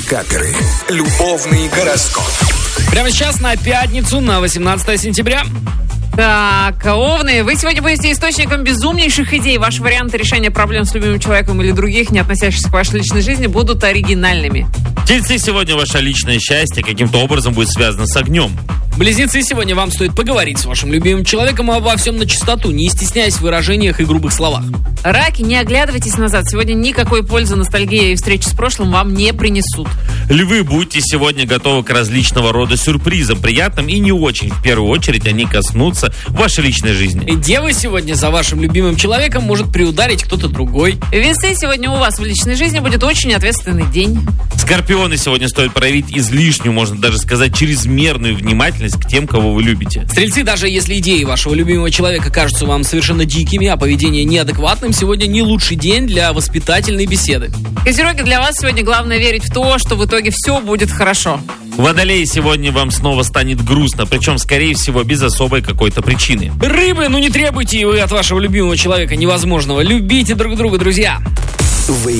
Гороскоперы. Любовный гороскоп. Прямо сейчас на пятницу, на 18 сентября. Так, Овны, вы сегодня будете источником безумнейших идей. Ваши варианты решения проблем с любимым человеком или других, не относящихся к вашей личной жизни, будут оригинальными. Тельцы, сегодня ваше личное счастье каким-то образом будет связано с огнем. Близнецы, сегодня вам стоит поговорить с вашим любимым человеком обо всем на чистоту, не стесняясь в выражениях и грубых словах. Раки, не оглядывайтесь назад. Сегодня никакой пользы ностальгия и встречи с прошлым вам не принесут. Львы, будьте сегодня готовы к различного рода сюрпризам, приятным и не очень. В первую очередь они коснутся вашей личной жизни. И девы, сегодня за вашим любимым человеком может приударить кто-то другой. Весы, сегодня у вас в личной жизни будет очень ответственный день. Скорпионы, сегодня стоит проявить излишнюю, можно даже сказать, чрезмерную внимательность к тем, кого вы любите. Стрельцы, даже если идеи вашего любимого человека кажутся вам совершенно дикими, а поведение неадекватным, сегодня не лучший день для воспитательной беседы. Козероги, для вас сегодня главное верить в то, что в итоге все будет хорошо. Водолеи, сегодня вам снова станет грустно, причем, скорее всего, без особой какой-то причины. Рыбы, не требуйте вы от вашего любимого человека невозможного. Любите друг друга, друзья.